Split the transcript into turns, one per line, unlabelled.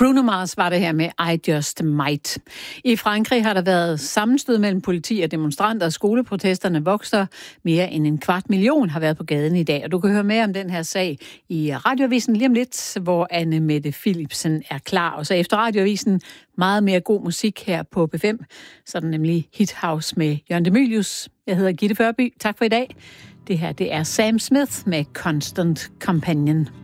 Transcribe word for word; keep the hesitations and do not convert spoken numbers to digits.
Bruno Mars var det her med I Just Might. I Frankrig har der været sammenstød mellem politi og demonstranter, og skoleprotesterne vokser. Mere end en kvart million har været på gaden i dag, og du kan høre mere om den her sag i Radioavisen lige om lidt, hvor Anne Mette Philipsen er klar. Og så efter Radioavisen meget mere god musik her på B fem, så er der nemlig Hit House med Jørgen de Mylius. Jeg hedder Gitte Førby. Tak for i dag. Det her det er Sam Smith med Constant Companion.